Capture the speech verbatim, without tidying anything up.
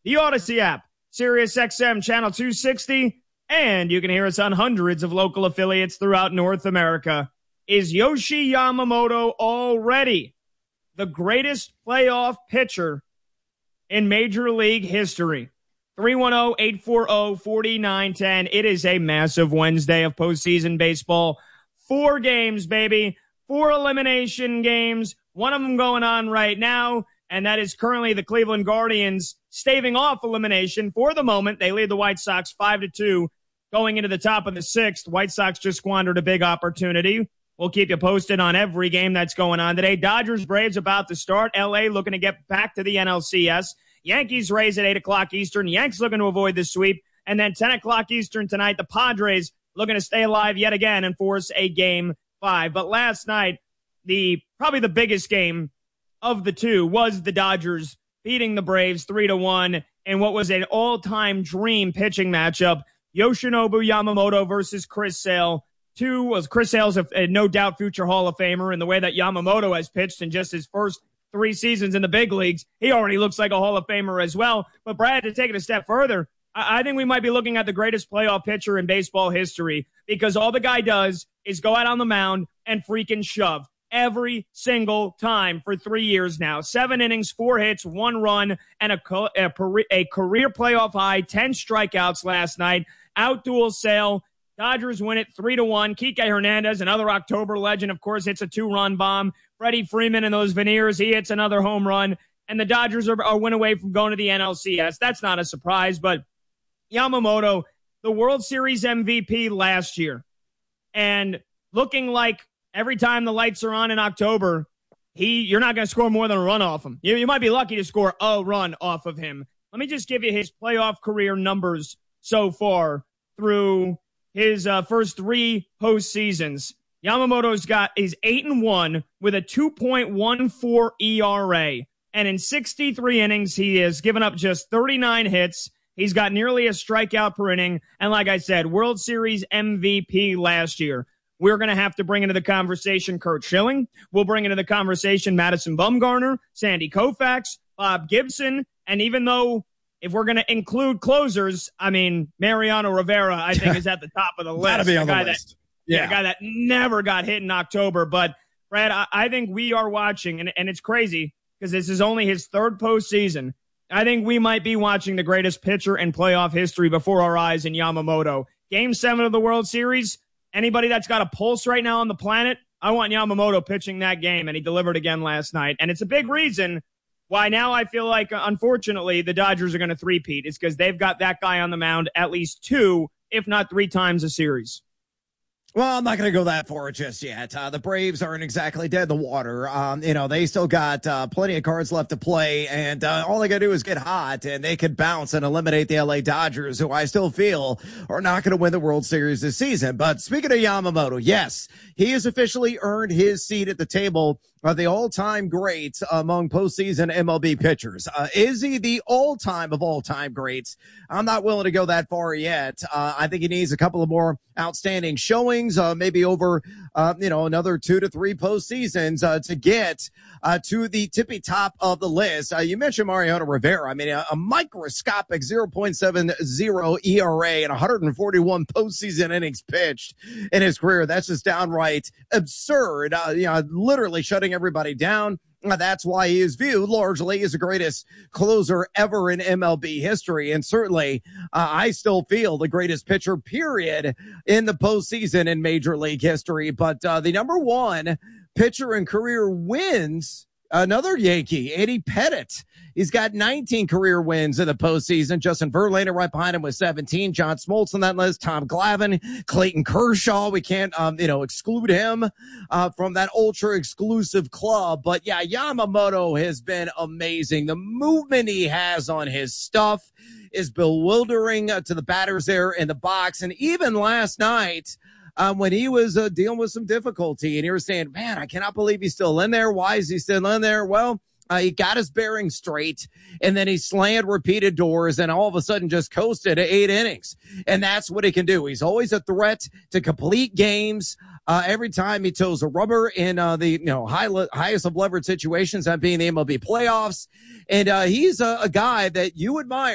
the Odyssey app, Sirius X M Channel two sixty, and you can hear us on hundreds of local affiliates throughout North America. Is Yoshi Yamamoto already the greatest playoff pitcher in Major League history? three one zero, eight four zero, four nine one zero. It is a massive Wednesday of postseason baseball. Four games, baby. Four elimination games. One of them going on right now, and that is currently the Cleveland Guardians staving off elimination for the moment. They lead the White Sox five to two going into the top of the sixth. White Sox just squandered a big opportunity. We'll keep you posted on every game that's going on today. Dodgers, Braves about to start. L A looking to get back to the N L C S. Yankees, Rays at eight o'clock Eastern. Yanks looking to avoid the sweep. And then ten o'clock Eastern tonight, the Padres looking to stay alive yet again and force a game five. But last night, the probably the biggest game of the two was the Dodgers beating the Braves three to one in what was an all-time dream pitching matchup. Yoshinobu Yamamoto versus Chris Sale. Two was Chris Sale's a, a no doubt future Hall of Famer, in the way that Yamamoto has pitched in just his first three seasons in the big leagues. He already looks like a Hall of Famer as well. But Brad, to take it a step further, I, I think we might be looking at the greatest playoff pitcher in baseball history, because all the guy does is go out on the mound and freaking shove every single time for three years now. Seven innings, four hits, one run, and a, a, a career playoff high, ten strikeouts last night. Outduel Sale. Dodgers win it three to one. Kike Hernandez, another October legend, of course, hits a two-run bomb. Freddie Freeman and those Veneers, he hits another home run. And the Dodgers are a win away from going to the N L C S. That's not a surprise, but Yamamoto, the World Series M V P last year, and looking like every time the lights are on in October, he you're not going to score more than a run off him. You, you might be lucky to score a run off of him. Let me just give you his playoff career numbers so far through his uh, first three postseasons. Yamamoto's got is eight and one with a two point one four E R A, and in sixty-three innings, he has given up just thirty-nine hits. He's got nearly a strikeout per inning, and like I said, World Series M V P last year. We're going to have to bring into the conversation Curt Schilling. We'll bring into the conversation Madison Bumgarner, Sandy Koufax, Bob Gibson, and even though if we're going to include closers, I mean, Mariano Rivera, I think, is at the top of the list. Gotta be on the, the list. That, yeah. yeah, a guy that never got hit in October. But, Brad, I, I think we are watching, and, and it's crazy because this is only his third postseason. I think we might be watching the greatest pitcher in playoff history before our eyes in Yamamoto. Game seven of the World Series, anybody that's got a pulse right now on the planet, I want Yamamoto pitching that game, and he delivered again last night. And it's a big reason why now I feel like, unfortunately, the Dodgers are going to three-peat. It's because they've got that guy on the mound at least two, if not three times a series. Well, I'm not going to go that far just yet. Uh, the Braves aren't exactly dead in the water. Um, you know, they still got uh, plenty of cards left to play, and uh, all they got to do is get hot, and they could bounce and eliminate the L A Dodgers, who I still feel are not going to win the World Series this season. But speaking of Yamamoto, yes, he has officially earned his seat at the table of the all-time greats among postseason M L B pitchers. Uh, is he the all-time of all-time greats? I'm not willing to go that far yet. Uh, I think he needs a couple of more outstanding showings, uh, maybe over, uh, you know, another two to three postseasons, uh, to get, uh, to the tippy top of the list. Uh, you mentioned Mariano Rivera. I mean, a, a microscopic zero point seven oh E R A and one hundred forty-one postseason innings pitched in his career. That's just downright absurd. Uh, you know, literally shutting everybody down. That's why he is viewed largely as the greatest closer ever in M L B history. And certainly, uh, I still feel the greatest pitcher, period, in the postseason in Major League history. But uh, the number one pitcher in career wins, another Yankee, Eddie Pettit. He's got nineteen career wins in the postseason. Justin Verlander right behind him with seventeen. John Smoltz on that list. Tom Glavine, Clayton Kershaw. We can't, um, you know, exclude him uh, from that ultra exclusive club. But yeah, Yamamoto has been amazing. The movement he has on his stuff is bewildering uh, to the batters there in the box. And even last night, Um, when he was uh, dealing with some difficulty, and you were saying, man, I cannot believe he's still in there. Why is he still in there? Well, uh, he got his bearings straight, and then he slammed repeated doors, and all of a sudden just coasted to eight innings. And that's what he can do. He's always a threat to complete games. Uh, every time he toes a rubber in uh, the you know high le- highest of leverage situations, that being the M L B playoffs. And uh, he's a, a guy that you admire.